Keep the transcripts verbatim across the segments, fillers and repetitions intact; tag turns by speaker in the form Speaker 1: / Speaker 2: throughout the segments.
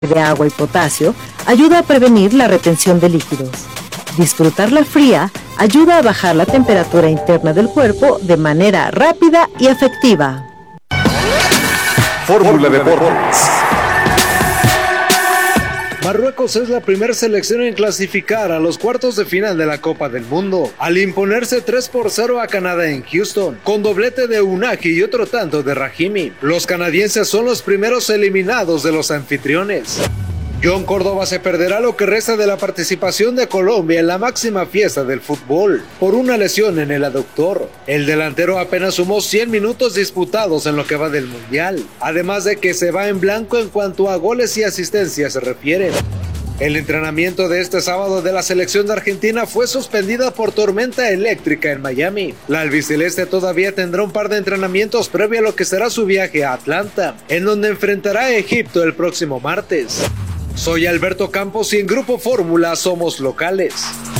Speaker 1: de agua y potasio ayuda a prevenir la retención de líquidos. Disfrutarla fría ayuda a bajar la temperatura interna del cuerpo de manera rápida y efectiva.
Speaker 2: Fórmula Deportes.
Speaker 3: Marruecos es la primera selección en clasificar a los cuartos de final de la Copa del Mundo, al imponerse tres por cero a Canadá en Houston, con doblete de Unagi y otro tanto de Rahimi. Los canadienses son los primeros eliminados de los anfitriones. John Córdoba se perderá lo que resta de la participación de Colombia en la máxima fiesta del fútbol, por una lesión en el aductor. El delantero apenas sumó cien minutos disputados en lo que va del Mundial, además de que se va en blanco en cuanto a goles y asistencias se refiere. El entrenamiento de este sábado de la selección de Argentina fue suspendida por tormenta eléctrica en Miami. La albiceleste todavía tendrá un par de entrenamientos previo a lo que será su viaje a Atlanta, en donde enfrentará a Egipto el próximo martes. Soy Alberto Campos y en Grupo Fórmula somos locales.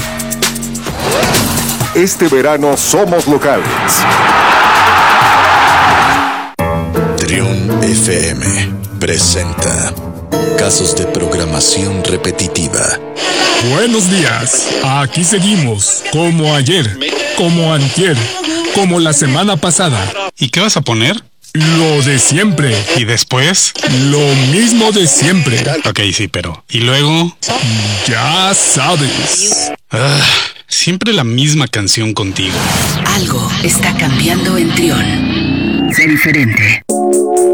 Speaker 2: Este verano somos locales.
Speaker 4: Triun F M presenta Casos de programación repetitiva.
Speaker 5: Buenos días, aquí seguimos, como ayer, como antier, como la semana pasada.
Speaker 6: ¿Y qué vas a poner?
Speaker 5: Lo de siempre.
Speaker 6: ¿Y después?
Speaker 5: Lo mismo de siempre.
Speaker 6: Ok, sí, pero... ¿Y luego?
Speaker 5: Ya sabes.
Speaker 6: Ah, siempre la misma canción contigo.
Speaker 7: Algo está cambiando en Trión. Sé diferente.